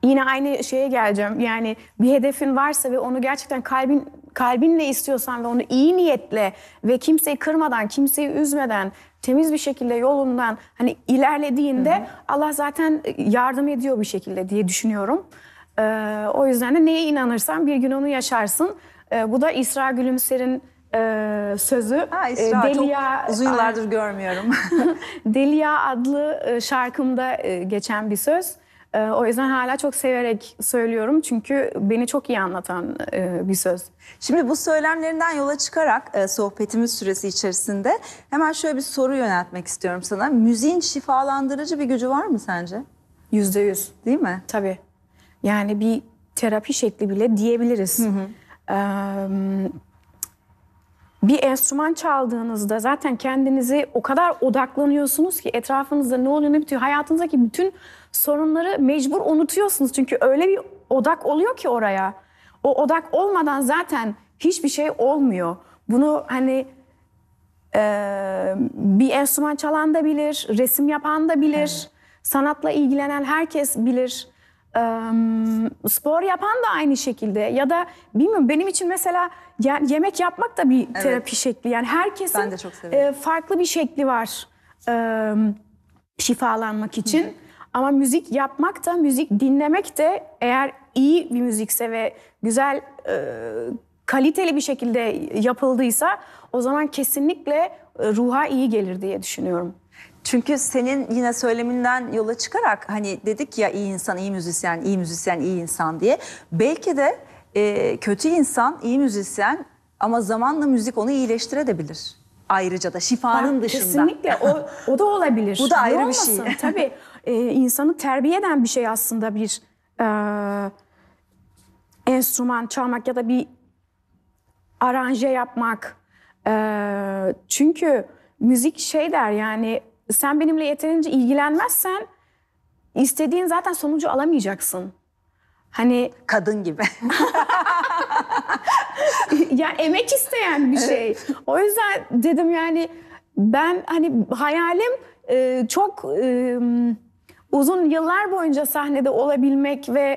yine aynı şeye geleceğim. Yani bir hedefin varsa ve onu gerçekten kalbinle istiyorsan ve onu iyi niyetle ve kimseyi kırmadan, kimseyi üzmeden, temiz bir şekilde yolundan hani ilerlediğinde Allah zaten yardım ediyor bir şekilde diye düşünüyorum. O yüzden de neye inanırsan bir gün onu yaşarsın. Bu da İsra Gülümser'in sözü. İsra, Delia, çok uzun yıllardır görmüyorum. Delia adlı şarkımda geçen bir söz. O yüzden hala çok severek söylüyorum çünkü beni çok iyi anlatan bir söz. Şimdi bu söylemlerinden yola çıkarak sohbetimiz süresi içerisinde hemen şöyle bir soru yöneltmek istiyorum sana. Müziğin şifalandırıcı bir gücü var mı sence? %100. Değil mi? Tabii. Yani bir terapi şekli bile diyebiliriz. Bir enstrüman çaldığınızda zaten kendinizi o kadar odaklanıyorsunuz ki etrafınızda ne oluyor ne bitiyor. Hayatınızdaki bütün sorunları mecbur unutuyorsunuz. Çünkü öyle bir odak oluyor ki oraya. O odak olmadan zaten hiçbir şey olmuyor. Bunu hani bir enstrüman çalan da bilir, resim yapan da bilir, evet. Sanatla ilgilenen herkes bilir. Spor yapan da aynı şekilde ya da bilmiyorum benim için mesela yemek yapmak da bir terapi şekli. Yani herkesin farklı bir şekli var şifalanmak için. Ama müzik yapmak da, müzik dinlemek de eğer iyi bir müzikse ve güzel, kaliteli bir şekilde yapıldıysa o zaman kesinlikle ruha iyi gelir diye düşünüyorum. Çünkü senin yine söyleminden yola çıkarak hani dedik ya iyi insan, iyi müzisyen, iyi müzisyen, iyi insan diye. Belki de kötü insan, iyi müzisyen ama zamanla müzik onu iyileştirebilir. Ayrıca da şifanın dışında. Kesinlikle o da olabilir. Bu da ayrı bir şey. Tabii insanı terbiye eden bir şey aslında bir enstrüman çalmak ya da bir aranje yapmak. Çünkü müzik şey der yani sen benimle yeterince ilgilenmezsen istediğin zaten sonucu alamayacaksın. Hani kadın gibi. ya emek isteyen bir şey. O yüzden dedim yani ben hani hayalim çok uzun yıllar boyunca sahnede olabilmek ve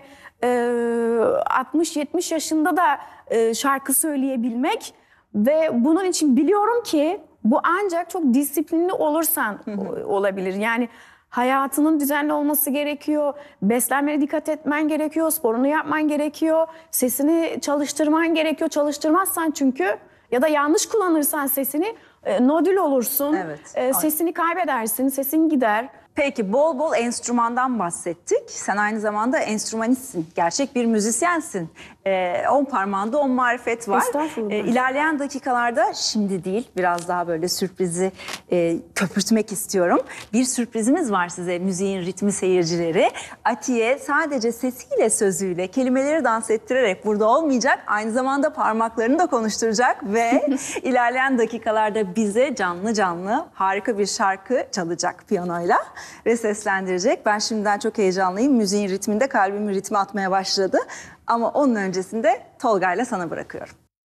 60-70 yaşında da şarkı söyleyebilmek ve bunun için biliyorum ki bu ancak çok disiplinli olursan olabilir. Yani hayatının düzenli olması gerekiyor, beslenmene dikkat etmen gerekiyor, sporunu yapman gerekiyor, sesini çalıştırman gerekiyor. Çalıştırmazsan çünkü ya da yanlış kullanırsan sesini nodül olursun, sesini kaybedersin, sesin gider. Peki bol bol enstrümandan bahsettik. Sen aynı zamanda enstrümanistsin, gerçek bir müzisyensin. 10 parmağında 10 marifet var. İlerleyen dakikalarda şimdi değil biraz daha böyle sürprizi köpürtmek istiyorum. Bir sürprizimiz var size müziğin ritmi seyircileri. Atiye sadece sesiyle sözüyle kelimeleri dans ettirerek burada olmayacak. Aynı zamanda parmaklarını da konuşturacak ve ilerleyen dakikalarda bize canlı canlı harika bir şarkı çalacak piyanoyla ve seslendirecek. Ben şimdiden çok heyecanlıyım. Müziğin ritminde kalbimin ritmi atmaya başladı. Ama onun öncesinde Tolga'yla sana bırakıyorum.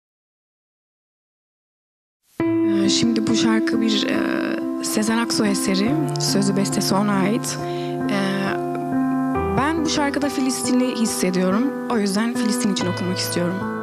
Şimdi bu şarkı bir Sezen Aksu eseri. Sözü bestesi ona ait. Ben bu şarkıda Filistin'i hissediyorum. O yüzden Filistin için okumak istiyorum.